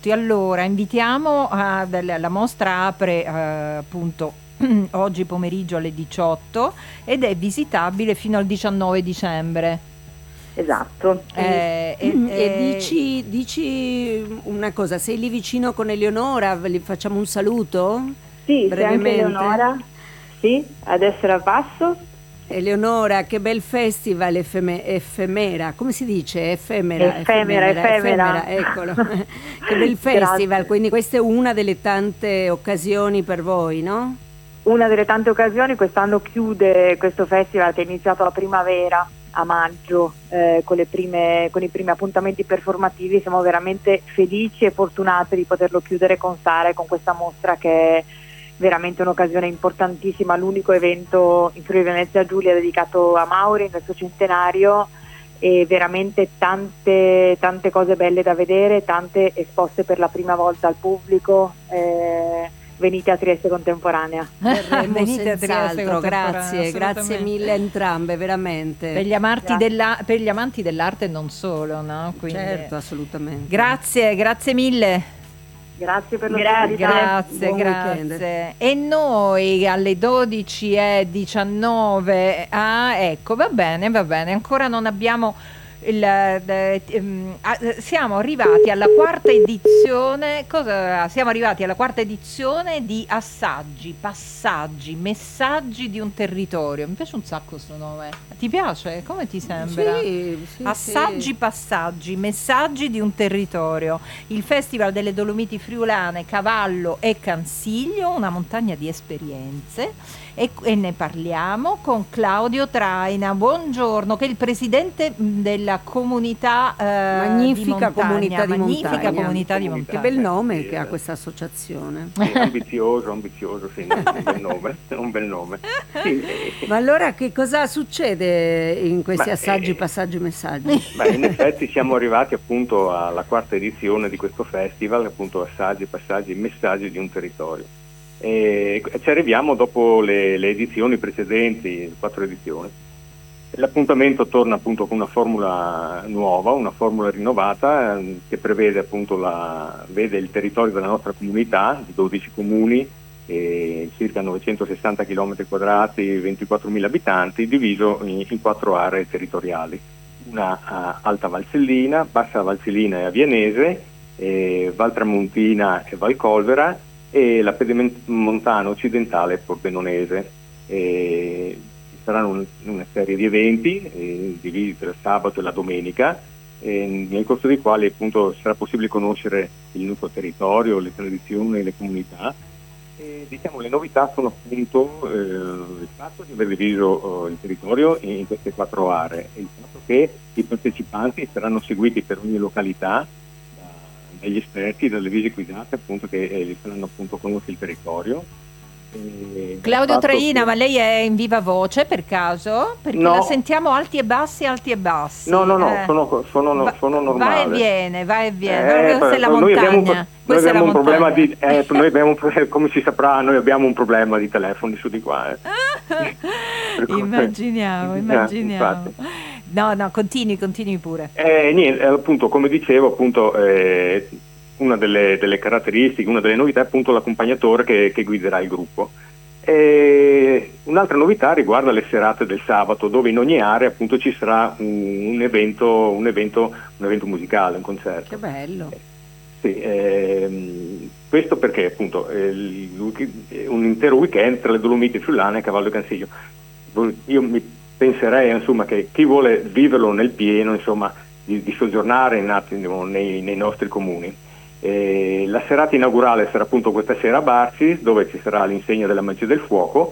tutti. Allora, invitiamo la mostra apre appunto oggi pomeriggio alle 18 ed è visitabile fino al 19 dicembre. Esatto. Dici una cosa, sei lì vicino con Eleonora, gli facciamo un saluto? Sì, brevemente. c'è anche Eleonora, sì, adesso la passo. Eleonora, che bel festival effemera, come si dice? Effemera, eccolo. Che bel festival, Grazie. quindi questa è una delle tante occasioni per voi, no? Una delle tante occasioni, quest'anno chiude questo festival che è iniziato la primavera, a maggio, con i primi appuntamenti performativi. Siamo veramente felici e fortunati di poterlo chiudere con Sara e con questa mostra che è veramente un'occasione importantissima, l'unico evento in Friuli Venezia Giulia dedicato a Mauri nel suo centenario, e veramente tante cose belle da vedere, tante esposte per la prima volta al pubblico. Venite a Trieste Contemporanea. Venite a Trieste Contemporanea. Grazie mille a entrambe, veramente. Per gli amanti dell'arte e non solo, no? Quindi, certo, assolutamente. Grazie mille. Grazie per grazie. E noi alle 12:19 ecco, va bene, ancora non abbiamo siamo arrivati alla quarta edizione. Siamo arrivati alla quarta edizione di Assaggi, Passaggi, Messaggi di un territorio. Mi piace un sacco questo nome. Ti piace? Come ti sembra? Sì, Assaggi, sì. Passaggi, Messaggi di un territorio. Il Festival delle Dolomiti Friulane, Cavallo e Cansiglio, una montagna di esperienze. E ne parliamo con Claudio Traina. Buongiorno, che è il presidente della comunità magnifica di montagna. Magnifica comunità di montagna. Che bel nome che ha questa associazione. Sì, ambizioso, sì, un bel nome. Sì. Ma allora che cosa succede in questi assaggi, passaggi, messaggi? In effetti siamo arrivati appunto alla quarta edizione di questo festival, appunto Assaggi, Passaggi, Messaggi di un territorio. E ci arriviamo dopo le edizioni precedenti, 4 edizioni. L'appuntamento torna appunto con una formula nuova, una formula rinnovata che prevede appunto vede il territorio della nostra comunità di 12 comuni, circa 960 km quadrati, 24.000 abitanti, diviso in 4 aree territoriali. Una Alta Valsellina, Bassa Valsellina e Avianese, Val Tramontina e Val Colvera, e la Pedemontana occidentale pordenonese. Ci saranno una serie di eventi divisi tra il sabato e la domenica, nel corso dei quali appunto sarà possibile conoscere il nostro territorio, le tradizioni, le comunità. Diciamo, le novità sono appunto il fatto di aver diviso il territorio in queste 4 aree e il fatto che i partecipanti saranno seguiti per ogni località dagli esperti, dalle visite guidate appunto che li faranno appunto conoscere il territorio. Claudio Traina, ma lei è in viva voce per caso? Perché la sentiamo alti e bassi. No, sono normale. Va e viene. Questa è la montagna. Noi abbiamo un problema di come si saprà, noi abbiamo un problema di telefoni su di qua. Immaginiamo. No, continui pure. Niente, appunto, come dicevo, appunto, una delle caratteristiche, una delle novità è appunto l'accompagnatore che guiderà il gruppo. Un'altra novità riguarda le serate del sabato, dove in ogni area appunto ci sarà un evento musicale, un concerto. Che bello! Sì, questo perché appunto un intero weekend tra le Dolomiti Friulane e Cavallo e Cansiglio. Io mi penserei insomma che chi vuole viverlo nel pieno, insomma, di soggiornare un attimo nei nostri comuni. La serata inaugurale sarà appunto questa sera a Barsi, dove ci sarà l'insegna della magia del fuoco.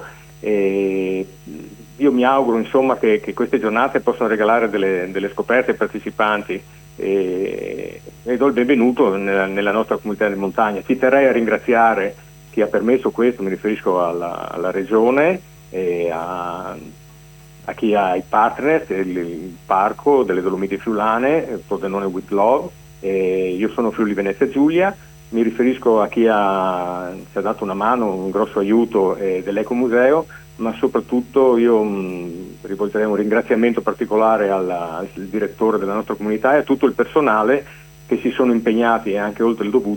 Io mi auguro insomma che queste giornate possano regalare delle scoperte ai partecipanti e do il benvenuto nella nostra comunità di montagna. Ci terrei a ringraziare chi ha permesso questo, mi riferisco alla Regione e a chi ha i partner, il Parco delle Dolomiti Friulane, Pordenone with Love. Io sono Friuli Venezia Giulia, mi riferisco a chi ci ha dato una mano, un grosso aiuto dell'Ecomuseo, ma soprattutto io rivolgerei un ringraziamento particolare al direttore della nostra comunità e a tutto il personale che si sono impegnati anche oltre il dovuto